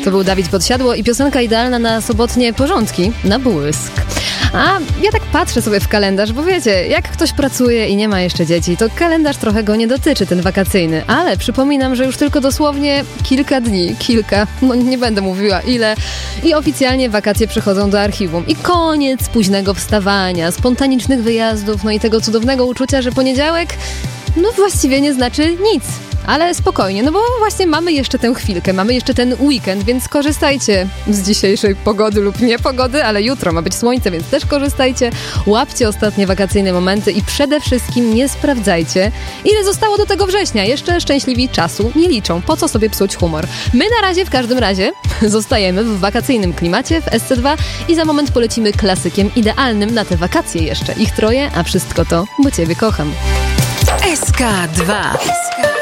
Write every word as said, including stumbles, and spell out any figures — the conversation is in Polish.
To był Dawid Podsiadło i piosenka idealna na sobotnie porządki, na błysk. A ja tak patrzę sobie w kalendarz, bo wiecie, jak ktoś pracuje i nie ma jeszcze dzieci, to kalendarz trochę go nie dotyczy, ten wakacyjny. Ale przypominam, że już tylko dosłownie kilka dni, kilka, no nie będę mówiła ile, i oficjalnie wakacje przychodzą do archiwum. I koniec późnego wstawania, spontanicznych wyjazdów, no i tego cudownego uczucia, że poniedziałek, no właściwie nie znaczy nic. Ale spokojnie, no bo właśnie mamy jeszcze tę chwilkę, mamy jeszcze ten weekend, więc korzystajcie z dzisiejszej pogody lub niepogody, ale jutro ma być słońce, więc też korzystajcie, łapcie ostatnie wakacyjne momenty i przede wszystkim nie sprawdzajcie, ile zostało do tego września. Jeszcze szczęśliwi czasu nie liczą, po co sobie psuć humor. My na razie w każdym razie zostajemy w wakacyjnym klimacie w S C dwa i za moment polecimy klasykiem idealnym na te wakacje jeszcze. Ich troje, a wszystko to, bo Ciebie kocham. S K dwa.